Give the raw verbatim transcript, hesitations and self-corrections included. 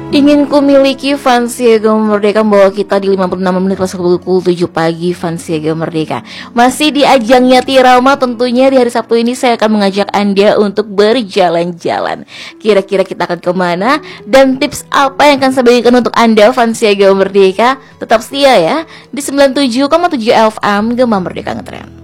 Ingin ku miliki fans Siaga Merdeka membawa kita di lima puluh enam menit plus pukul tujuh pagi. Fans Siaga Merdeka masih di ajang Yati Rama. Tentunya di hari Sabtu ini saya akan mengajak Anda untuk berjalan-jalan. Kira-kira kita akan kemana dan tips apa yang akan saya bagikan untuk Anda fans Siaga Merdeka? Tetap setia ya di sembilan puluh tujuh koma tujuh F M Gema Merdeka Ngetren.